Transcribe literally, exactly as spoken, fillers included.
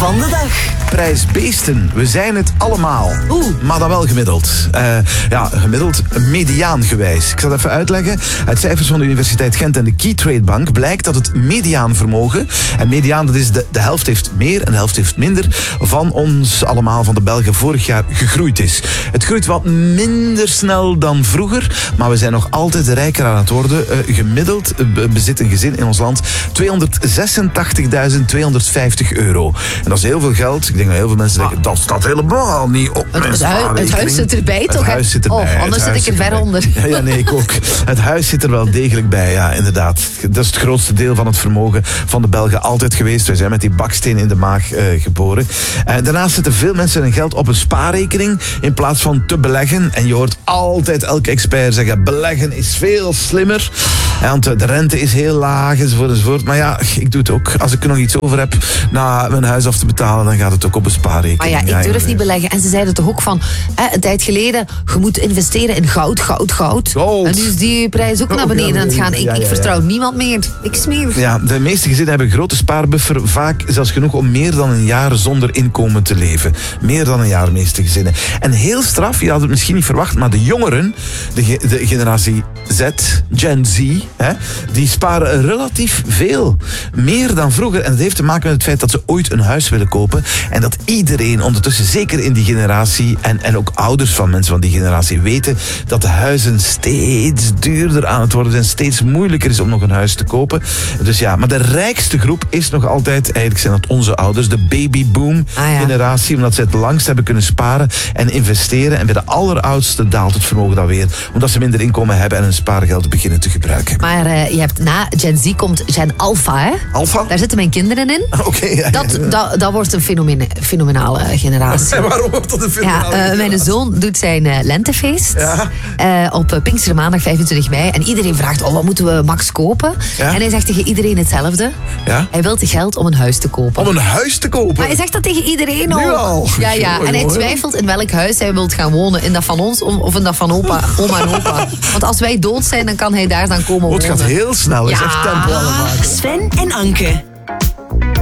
van de dag. Prijsbeesten, we zijn het allemaal. Oeh. Maar dan wel gemiddeld. Uh, ja, gemiddeld mediaangewijs. Ik zal het even uitleggen. Uit cijfers van de Universiteit Gent en de Keytrade Bank blijkt dat het mediaanvermogen, en mediaan, dat is de, de helft heeft meer en de helft heeft minder, van ons allemaal, van de Belgen, vorig jaar gegroeid is. Het groeit wat minder snel dan vroeger, maar we zijn nog altijd rijker aan het worden. Uh, gemiddeld uh, bezit een gezin in ons land tweehonderdzesentachtigduizend tweehonderdvijftig euro. En dat is heel veel geld. Ik denk dat heel veel mensen denken, dat staat helemaal niet op Het, mijn het, hui- het spaarrekening. huis zit erbij, toch? Het huis zit erbij. Oh, anders Het zit ik er huis ver erbij. onder. Ja, ja, nee, ik ook. Het huis zit er wel degelijk bij, ja, inderdaad. Dat is het grootste deel van het vermogen van de Belgen altijd geweest. Wij zijn met die baksteen in de maag uh, geboren. Uh, daarnaast zetten veel mensen hun geld op een spaarrekening in plaats van te beleggen. En je hoort altijd elke expert zeggen, beleggen is veel slimmer. Ja, want de rente is heel laag, enzovoort, enzovoort. Maar ja, ik doe het ook. Als ik er nog iets over heb na mijn huis af te betalen, dan gaat het ook op een spaarrekening. Maar ja, ik Ja, durf ja, niet beleggen. En ze zeiden toch ook van, hè, een tijd geleden, je moet investeren in goud, goud, goud. Goud. En nu is die prijs ook naar beneden aan het gaan. Ik, Ja, ja, ik ja. vertrouw niemand meer. Ik smeer. Ja, de meeste gezinnen hebben een grote spaarbuffer, vaak zelfs genoeg om meer dan een jaar zonder inkomen te leven. Meer dan een jaar, meeste gezinnen. En heel straf, je had het misschien niet verwacht, maar de jongeren, de, ge- de generatie Z, Gen Z, hè, die sparen relatief veel. Meer dan vroeger. En dat heeft te maken met het feit dat ze ooit een huis willen kopen. En dat iedereen ondertussen, zeker in die generatie, en, en ook ouders van mensen van die generatie, weten dat de huizen steeds duurder aan het worden zijn, steeds moeilijker is om nog een huis te kopen. Dus ja, maar de rijkste groep is nog altijd, eigenlijk zijn dat onze ouders, de babyboom Ah, ja. generatie, omdat ze het langst hebben kunnen sparen en investeren. En bij de alleroudste daalt het vermogen dan weer, omdat ze minder inkomen hebben en hun spaargeld beginnen te gebruiken. Maar uh, je hebt na Gen Z komt Gen Alpha, hè? Alpha? Daar zitten mijn kinderen in. Oké, ja, Dat, ja. dat, dat wordt een fenomene, fenomenale generatie. En waarom wordt dat een film? Ja, uh, mijn zoon doet zijn uh, lentefeest Ja. uh, op uh, Pinkstermaandag vijfentwintig mei. En iedereen vraagt, oh, wat moeten we Max kopen? Ja. En hij zegt tegen iedereen hetzelfde. Ja? Hij wil geld om een huis te kopen. Om een huis te kopen? Maar hij zegt dat tegen iedereen Nu al. al? Ja, ja. Jongen, En hij jongen. twijfelt in welk huis hij wil gaan wonen. In dat van ons of in dat van opa, oma en opa. Want als wij dood zijn, dan kan hij daar dan komen Oh, het wonen. gaat heel snel. Het is Ja. echt tempo allemaal. Sven en Anke.